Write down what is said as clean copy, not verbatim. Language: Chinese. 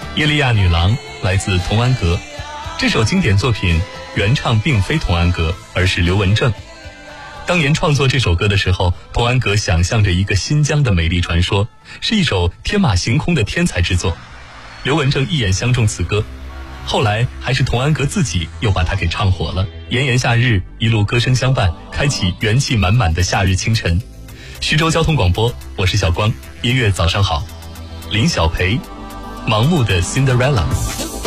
耶利亚女郎来自童安格，这首经典作品原唱并非童安格，而是刘文正。当年创作这首歌的时候，童安格想象着一个新疆的美丽传说，是一首天马行空的天才之作。刘文正一眼相中此歌，后来还是童安格自己又把它给唱火了。炎炎夏日，一路歌声相伴，开启元气满满的夏日清晨。徐州交通广播，我是小光，音乐早上好。林小培，盲目的 Cinderella。